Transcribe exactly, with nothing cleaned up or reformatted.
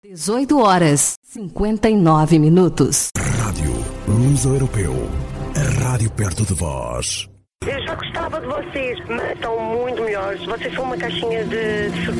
dezoito horas, cinquenta e nove minutos. Rádio Luso Europeu. A rádio perto de vós. Eu já gostava de vocês, mas estão muito melhores. Vocês são uma caixinha de